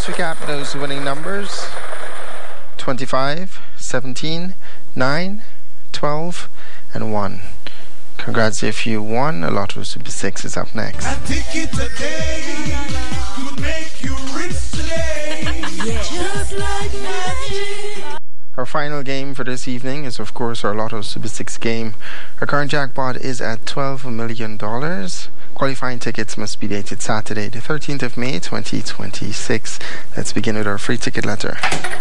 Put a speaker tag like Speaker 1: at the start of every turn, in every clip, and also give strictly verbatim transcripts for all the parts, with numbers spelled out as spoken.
Speaker 1: Let's recap those winning numbers. twenty-five, seventeen, nine, twelve, and one. Congrats if you won. A Lotto Super six is up next.
Speaker 2: I think it today could make you rich today. Yeah. Just like magic.
Speaker 1: Our final game for this evening is, of course, our Lotto Super six game. Our current jackpot is at twelve million dollars. Qualifying tickets must be dated Saturday, the thirteenth of May, twenty twenty-six. Let's begin with our free ticket letter.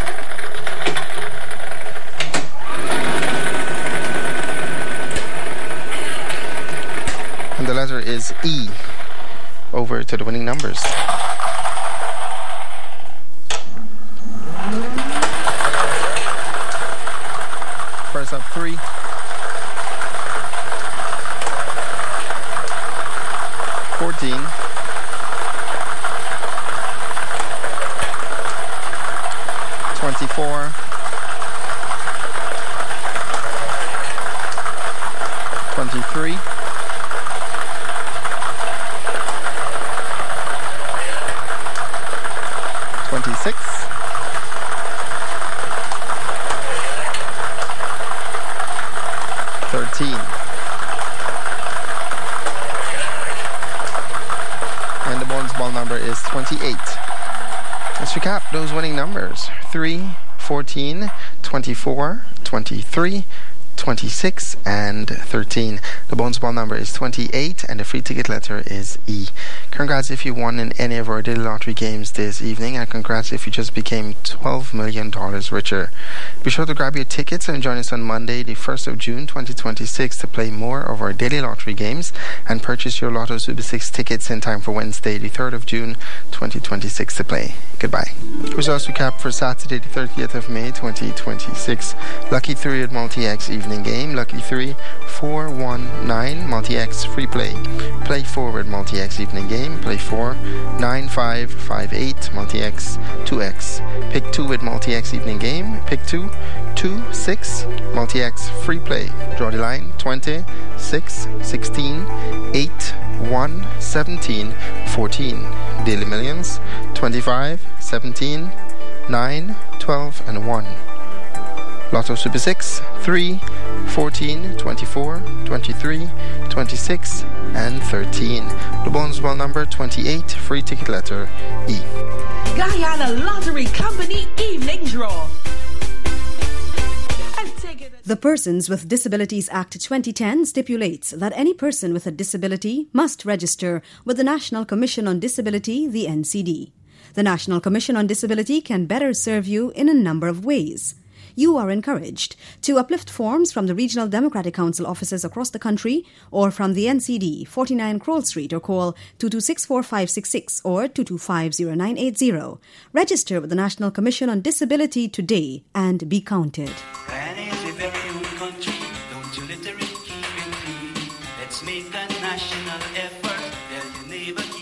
Speaker 1: And the letter is E. Over to the winning numbers. First up, three. Fourteen. Twenty-four. Twenty-three. Twenty-six. Thirteen. And the bonus ball number is twenty-eight. Let's recap those winning numbers. three, fourteen, twenty-four, twenty-three, twenty-six, and thirteen. The bonus ball number is twenty-eight, and the free ticket letter is E. Congrats if you won in any of our daily lottery games this evening, and congrats if you just became twelve million dollars richer. Be sure to grab your tickets and join us on Monday, the first of June, twenty twenty-six, to play more of our daily lottery games and purchase your Lotto Super six tickets in time for Wednesday, the third of June, twenty twenty-six, to play. Goodbye. Results recap for Saturday, the thirtieth of May, twenty twenty-six. Lucky three at Multi-X evening game. Lucky three, four, one, nine, Multi-X free play. Play four with Multi-X evening game. Play four, nine, five, five, eight, Multi-X, two X. Pick two with Multi-X evening game. Pick two, two, six, Multi-X free play. Draw the line, twenty, six, sixteen, eight, one, seventeen, fourteen. Daily Millions, twenty-five, seventeen, nine, twelve, and one. Lotto Super six, three, fourteen, twenty-four, twenty-three, twenty-six, and thirteen. The bonus ball number twenty-eight, free ticket letter E.
Speaker 3: Guyana Lottery Company Evening Draw.
Speaker 4: The Persons with Disabilities Act twenty ten stipulates that any person with a disability must register with the National Commission on Disability, the N C D. The National Commission on Disability can better serve you in a number of ways. You are encouraged to uplift forms from the Regional Democratic Council offices across the country or from the N C D, forty-nine Kroll Street, or call two two six, four five six six or two two five, zero nine eight zero. Register with the National Commission on Disability today and be counted.
Speaker 2: Let's make a national effort. Tell your neighbor